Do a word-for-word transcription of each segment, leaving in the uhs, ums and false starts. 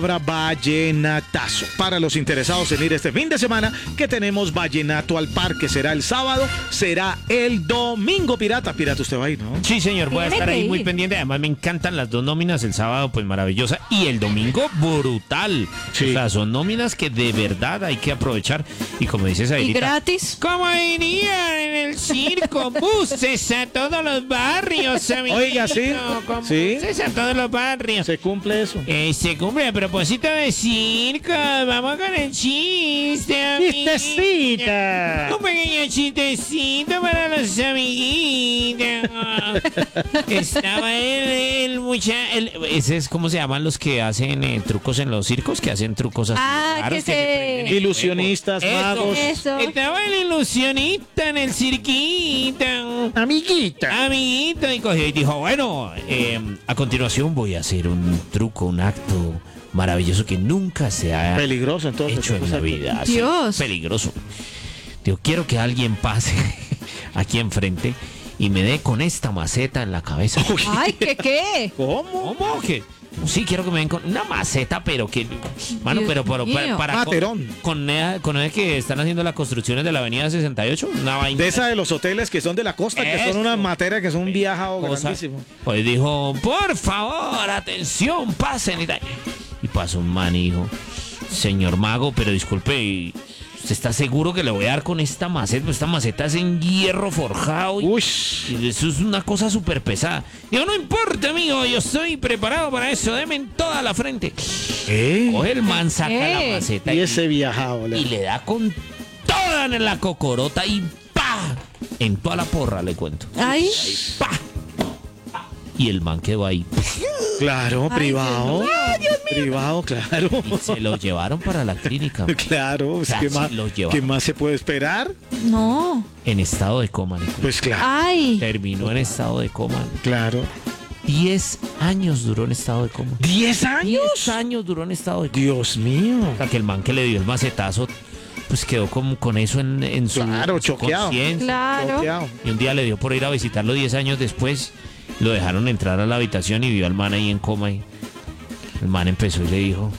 Vallenatazo. Para los interesados en ir este fin de semana, que tenemos Vallenato al Parque. Será el sábado, será el domingo. Pirata, Pirata, usted va a ir, ¿no? Sí, señor, voy a Tiene estar que ahí ir. muy pendiente. Además, me encantan las dos nóminas. El sábado, pues maravillosa. Y el domingo, brutal. Sí. O sea, son nóminas que de verdad hay que aprovechar. Y como dices ¿Y ahí, gratis? como dirían en el circo, buses a todos los barrios, amiguito. Oiga, sí. Con Sí. buses a todos los barrios. ¿Se cumple eso? Eh, se cumple a propósito de circo. Vamos con el chiste, amiguito. ¡Chistecita! Un pequeño chistecito para los amiguitos. Estaba el, el muchacho. Ese es como se llaman los que hacen eh, trucos en los circos, que hacen trucos así. Ah, raros, que se- prenden el Ilusionistas, fuego. magos. Eso. Estaba el ilusionista en el cirquito. Amiguita. Amiguito, y cogió y dijo, bueno, eh, a continuación voy a hacer un truco, un acto maravilloso que nunca se ha Peligroso, entonces. hecho en la vida. Así, Dios. peligroso. Digo, quiero que alguien pase aquí enfrente y me dé con esta maceta en la cabeza. Ay, ¿qué qué? ¿Cómo? ¿Cómo que? Sí, quiero que me den con una maceta, pero que... Mano, Dios pero, pero para... mío. para Materón. con, con, esa- con esa que están haciendo las construcciones de la avenida sesenta y ocho, una vaina... De esa de los hoteles que son de la costa, que son Eso. unas materias que son un viajado cosa. grandísimo. Pues dijo, por favor, atención, pasen y tal. Y pasó un man y dijo, señor mago, pero disculpe, ¿y ¿usted está seguro que le voy a dar con esta maceta? Pues esta maceta es en hierro forjado y, Uy. y eso es una cosa súper pesada. Digo, no importa, amigo, yo estoy preparado para eso, deme en toda la frente. ¿Eh? Coge el man, saca ¿Qué? la maceta Y y, ese viajado. y le da con toda en la cocorota y ¡pa! En toda la porra, le cuento. Ay, ¡Pa! Y el man quedó ahí. Claro, Ay, privado. Dios Privado, claro. Y se lo llevaron para la clínica. Claro, sea, ¿qué, sí más, lo lleva. ¿qué más se puede esperar? no. En estado de coma, le cuento. Pues claro, Ay, Terminó en estado de coma. claro. Diez años duró en estado de coma. ¿Diez años? Diez años duró en estado de coma. Dios mío. O sea, que el man que le dio el macetazo, pues quedó como con eso en, en su, Claro, en su choqueado. conciencia. claro. Bloqueado. Y un día le dio por ir a visitarlo diez años después. Lo dejaron entrar a la habitación y vio al man ahí en coma. Y el man empezó y le dijo: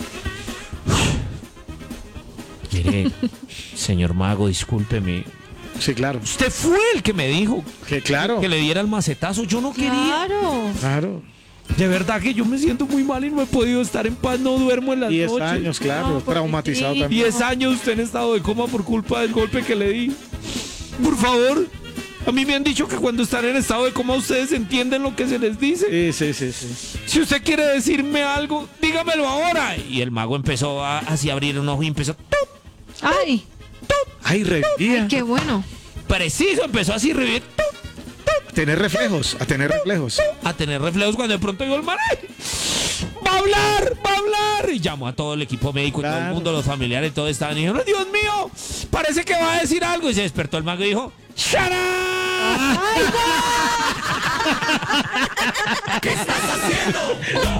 mire, señor mago, discúlpeme. Sí, claro. Usted fue el que me dijo Que claro. que le diera el macetazo. Yo no quería. Claro. Claro. De verdad que yo me siento muy mal y no he podido estar en paz. No duermo en las Diez noches. años, claro. No, traumatizado pobrecito. también. Diez años usted en estado de coma por culpa del golpe que le di. Por favor. A mí me han dicho que cuando están en estado de coma ustedes entienden lo que se les dice. Sí, sí, sí, sí. Si usted quiere decirme algo, dígamelo ahora. Y el mago empezó a así a abrir un ojo y empezó. ¡tup! Ay, Ay, revivía. qué bueno. Preciso, empezó así a revivir. ¡tup! Tener reflejos, a tener reflejos. A tener reflejos cuando de pronto digo el man. ¡ay! ¡Va a hablar! ¡Va a hablar! Y llamó a todo el equipo médico y todo el Claro. mundo, los familiares, todos estaban y dijeron: Dios mío, parece que va a decir algo. Y se despertó el mago y dijo: ¡Shut up! Ay, no. ¿Qué estás haciendo?